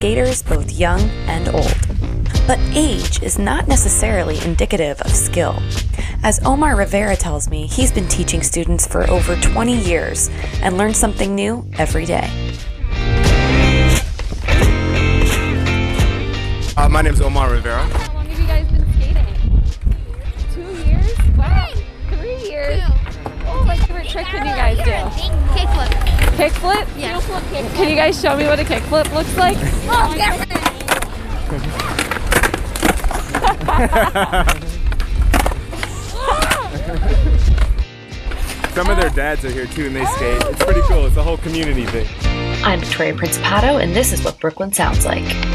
skaters both young and old. But age is not necessarily indicative of skill. As Omar Rivera tells me, he's been teaching students for over 20 years and learns something new every day. My name's Omar Rivera. How long have you guys been skating? 2 years? Wow. 3 years? Oh, what favorite trick can you guys do? Kickflip. Kickflip? Yeah. Can you guys show me what a kickflip looks like? Oh, yeah. Some of their dads are here too and they skate. It's pretty cool. It's a whole community thing. I'm Victoria Principato, and this is what Brooklyn sounds like.